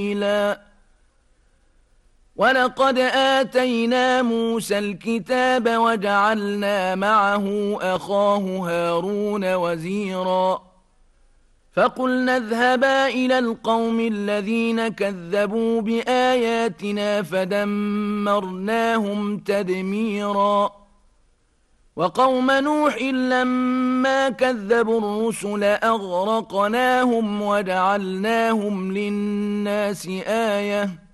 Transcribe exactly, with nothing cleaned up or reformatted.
ولقد آتينا موسى الكتاب وجعلنا معه أخاه هارون وزيرا فقلنا اذهبا إلى القوم الذين كذبوا بآياتنا فدمرناهم تدميرا وقوم نوح لما كذبوا الرسل أغرقناهم وجعلناهم للناس آية